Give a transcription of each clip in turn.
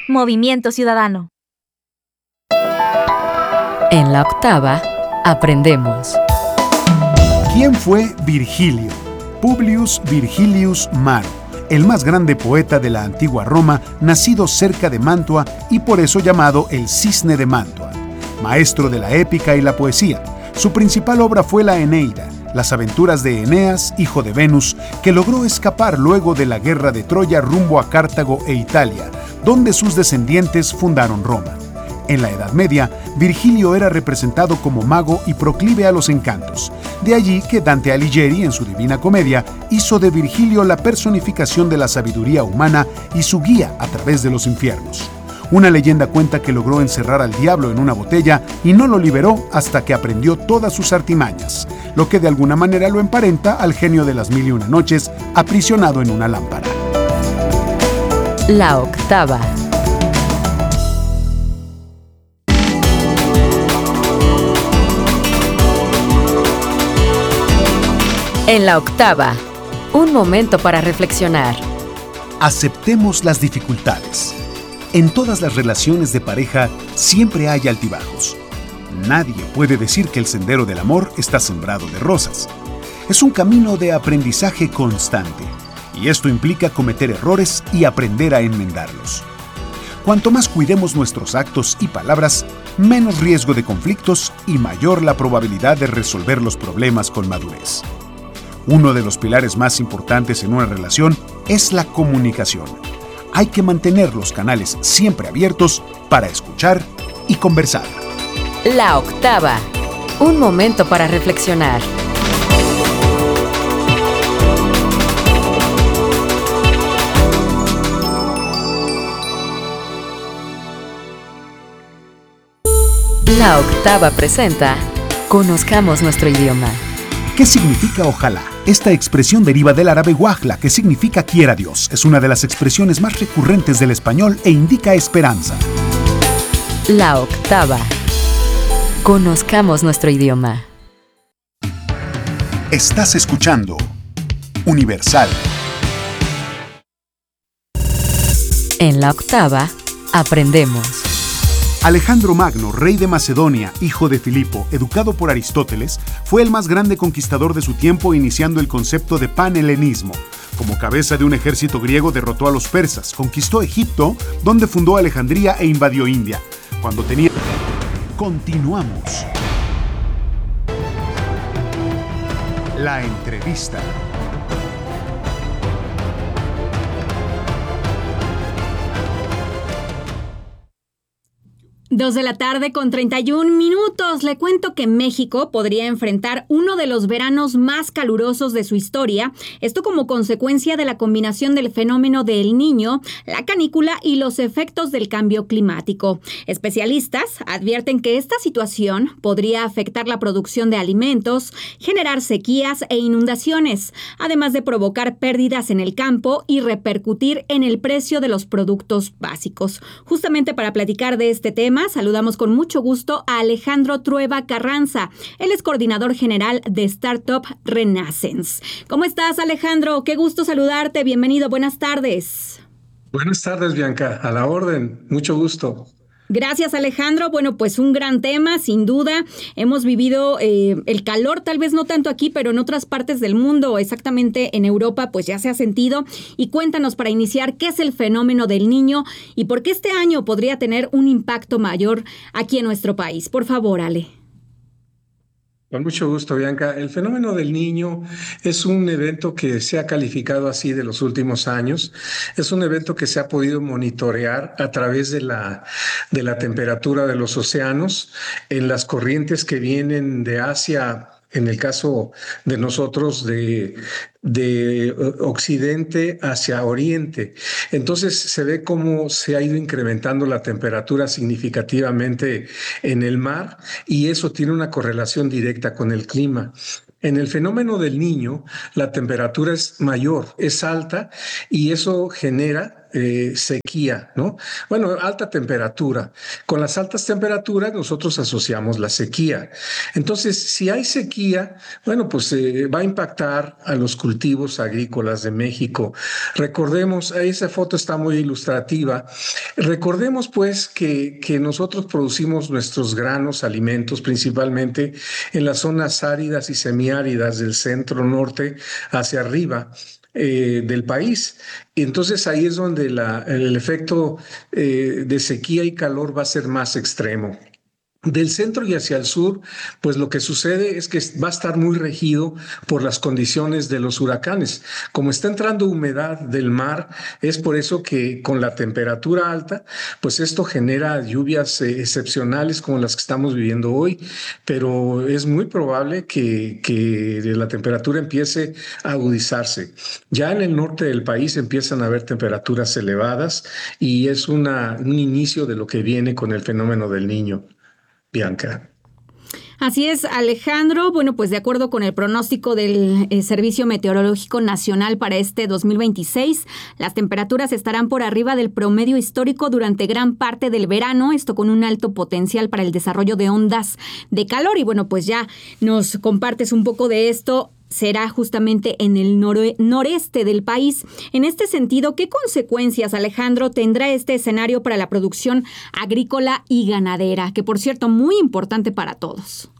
Movimiento Ciudadano. En la octava, aprendemos. ¿Quién fue Virgilio? Publius Virgilius Maro, el más grande poeta de la antigua Roma, nacido cerca de Mantua y por eso llamado el Cisne de Mantua. Maestro de la épica y la poesía, su principal obra fue la Eneida, las aventuras de Eneas, hijo de Venus, que logró escapar luego de la guerra de Troya rumbo a Cartago e Italia, donde sus descendientes fundaron Roma. En la Edad Media, Virgilio era representado como mago y proclive a los encantos. De allí que Dante Alighieri, en su Divina Comedia, hizo de Virgilio la personificación de la sabiduría humana y su guía a través de los infiernos. Una leyenda cuenta que logró encerrar al diablo en una botella y no lo liberó hasta que aprendió todas sus artimañas, lo que de alguna manera lo emparenta al genio de las 1001 noches, aprisionado en una lámpara. La octava. En la octava, un momento para reflexionar. Aceptemos las dificultades. En todas las relaciones de pareja siempre hay altibajos. Nadie puede decir que el sendero del amor está sembrado de rosas. Es un camino de aprendizaje constante, y esto implica cometer errores y aprender a enmendarlos. Cuanto más cuidemos nuestros actos y palabras, menos riesgo de conflictos y mayor la probabilidad de resolver los problemas con madurez. Uno de los pilares más importantes en una relación es la comunicación. Hay que mantener los canales siempre abiertos para escuchar y conversar. La octava, un momento para reflexionar. La octava presenta Conozcamos nuestro idioma. ¿Qué significa ojalá? Esta expresión deriva del árabe wajla, que significa quiera Dios. Es una de las expresiones más recurrentes del español e indica esperanza. La octava. Conozcamos nuestro idioma. Estás escuchando Universal. En la octava, aprendemos. Alejandro Magno, rey de Macedonia, hijo de Filipo, educado por Aristóteles, fue el más grande conquistador de su tiempo, iniciando el concepto de panhelenismo. Como cabeza de un ejército griego derrotó a los persas, conquistó Egipto, donde fundó Alejandría e invadió India. Cuando tenía... Continuamos. La entrevista. 2:31 p.m. Le cuento que México podría enfrentar uno de los veranos más calurosos de su historia, esto como consecuencia de la combinación del fenómeno del Niño, la canícula y los efectos del cambio climático. Especialistas advierten que esta situación podría afectar la producción de alimentos, generar sequías e inundaciones, además de provocar pérdidas en el campo y repercutir en el precio de los productos básicos. Justamente para platicar de este tema, saludamos con mucho gusto a Alejandro Trueba Carranza. Él es coordinador general de Startup Renaissance. ¿Cómo estás, Alejandro? Qué gusto saludarte. Bienvenido. Buenas tardes. Buenas tardes, Bianca. A la orden. Mucho gusto. Gracias, Alejandro. Bueno, pues un gran tema, sin duda. Hemos vivido el calor, tal vez no tanto aquí, pero en otras partes del mundo, exactamente en Europa, pues ya se ha sentido. Y cuéntanos para iniciar, ¿qué es el fenómeno del Niño y por qué este año podría tener un impacto mayor aquí en nuestro país? Por favor, Ale. Con mucho gusto, Bianca. El fenómeno del Niño es un evento que se ha calificado así de los últimos años. Es un evento que se ha podido monitorear a través de la temperatura de los océanos, en las corrientes que vienen de Asia, en el caso de nosotros, de occidente hacia oriente. Entonces se ve cómo se ha ido incrementando la temperatura significativamente en el mar y eso tiene una correlación directa con el clima. En el fenómeno del Niño, la temperatura es mayor, es alta y eso genera sequía, ¿no? Bueno, alta temperatura. Con las altas temperaturas nosotros asociamos la sequía. Entonces, si hay sequía, bueno, pues va a impactar a los cultivos agrícolas de México. Recordemos, esa foto está muy ilustrativa. Recordemos pues que nosotros producimos nuestros granos, alimentos, principalmente en las zonas áridas y semiáridas del centro norte hacia arriba del país. Y entonces ahí es donde el efecto de sequía y calor va a ser más extremo. Del centro y hacia el sur, pues lo que sucede es que va a estar muy regido por las condiciones de los huracanes. Como está entrando humedad del mar, es por eso que con la temperatura alta, pues esto genera lluvias excepcionales como las que estamos viviendo hoy, pero es muy probable que la temperatura empiece a agudizarse. Ya en el norte del país empiezan a haber temperaturas elevadas y es un inicio de lo que viene con el fenómeno del Niño. Bianca. Así es, Alejandro. Bueno, pues de acuerdo con el pronóstico del Servicio Meteorológico Nacional para este 2026, las temperaturas estarán por arriba del promedio histórico durante gran parte del verano, esto con un alto potencial para el desarrollo de ondas de calor. Y bueno, pues ya nos compartes un poco de esto. Será justamente en el noreste del país. En este sentido, ¿qué consecuencias, Alejandro, tendrá este escenario para la producción agrícola y ganadera? Que, por cierto, muy importante para todos.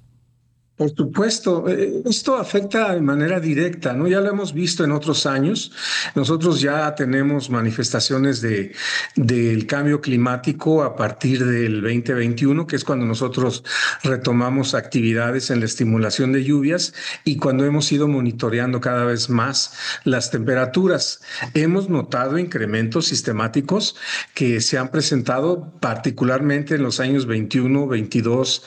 Por supuesto, esto afecta de manera directa, ¿no? Ya lo hemos visto en otros años. Nosotros ya tenemos manifestaciones del cambio climático a partir del 2021, que es cuando nosotros retomamos actividades en la estimulación de lluvias y cuando hemos ido monitoreando cada vez más las temperaturas. Hemos notado incrementos sistemáticos que se han presentado particularmente en los años 21, 22,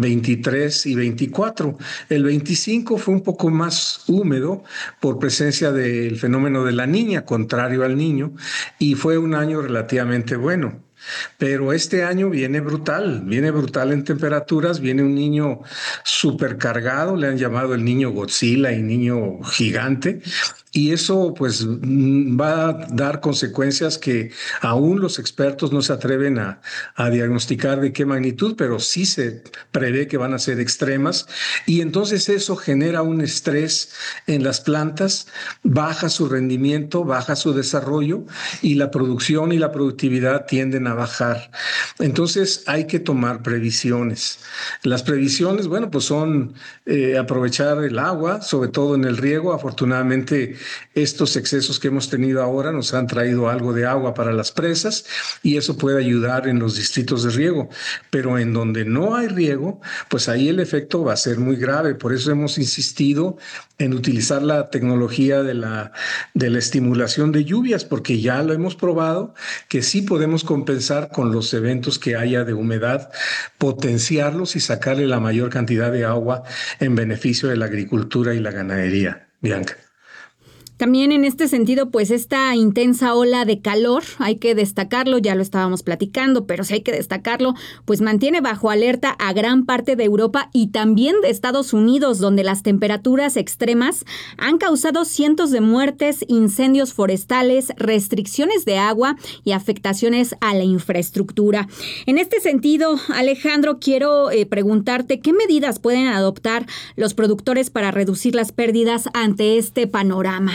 23 y 24. El 25 fue un poco más húmedo por presencia del fenómeno de la Niña, contrario al Niño, y fue un año relativamente bueno. Pero este año viene brutal en temperaturas, viene un niño supercargado, le han llamado el niño Godzilla y niño gigante, y eso pues va a dar consecuencias que aún los expertos no se atreven a diagnosticar de qué magnitud, pero sí se prevé que van a ser extremas, y entonces eso genera un estrés en las plantas, baja su rendimiento, baja su desarrollo, y la producción y la productividad tienden a bajar. Entonces hay que tomar previsiones. Las previsiones, bueno, pues son aprovechar el agua, sobre todo en el riego. Afortunadamente, estos excesos que hemos tenido ahora nos han traído algo de agua para las presas y eso puede ayudar en los distritos de riego. Pero en donde no hay riego, pues ahí el efecto va a ser muy grave. Por eso hemos insistido en utilizar la tecnología de la estimulación de lluvias, porque ya lo hemos probado que sí podemos compensar con los eventos que haya de humedad, potenciarlos y sacarle la mayor cantidad de agua en beneficio de la agricultura y la ganadería. Bianca. También en este sentido, pues esta intensa ola de calor, hay que destacarlo, ya lo estábamos platicando, pero sí hay que destacarlo, pues mantiene bajo alerta a gran parte de Europa y también de Estados Unidos, donde las temperaturas extremas han causado cientos de muertes, incendios forestales, restricciones de agua y afectaciones a la infraestructura. En este sentido, Alejandro, quiero preguntarte, ¿qué medidas pueden adoptar los productores para reducir las pérdidas ante este panorama?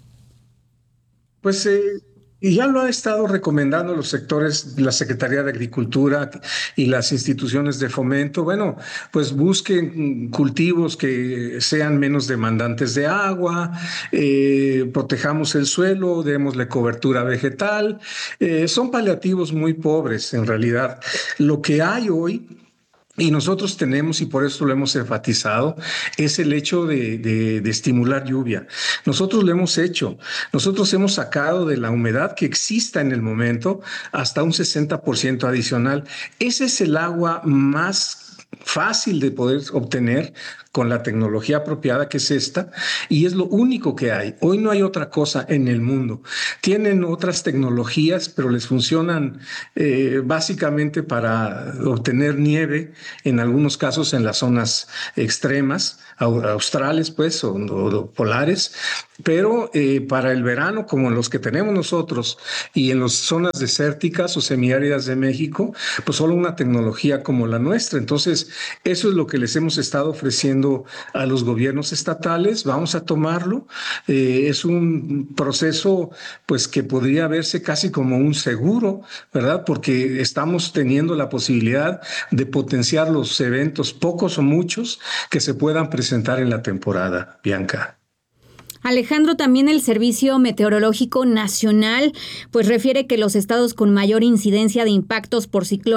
Pues y ya lo ha estado recomendando los sectores, la Secretaría de Agricultura y las instituciones de fomento. Bueno, pues busquen cultivos que sean menos demandantes de agua, protejamos el suelo, démosle cobertura vegetal. Son paliativos muy pobres en realidad. Lo que hay hoy, y nosotros tenemos, y por eso lo hemos enfatizado, es el hecho de estimular lluvia. Nosotros lo hemos hecho. Nosotros hemos sacado de la humedad que exista en el momento hasta un 60% adicional. Ese es el agua más fácil de poder obtener con la tecnología apropiada, que es esta, y es lo único que hay. Hoy no hay otra cosa en el mundo. Tienen otras tecnologías, pero les funcionan básicamente para obtener nieve, en algunos casos en las zonas extremas, australes pues, o polares, pero para el verano, como los que tenemos nosotros, y en las zonas desérticas o semiáridas de México, pues solo una tecnología como la nuestra. Entonces, eso es lo que les hemos estado ofreciendo a los gobiernos estatales. Vamos a tomarlo. Es un proceso, pues, que podría verse casi como un seguro, ¿verdad? Porque estamos teniendo la posibilidad de potenciar los eventos, pocos o muchos, que se puedan presentar en la temporada, Bianca. Alejandro, también el Servicio Meteorológico Nacional pues refiere que los estados con mayor incidencia de impactos por ciclones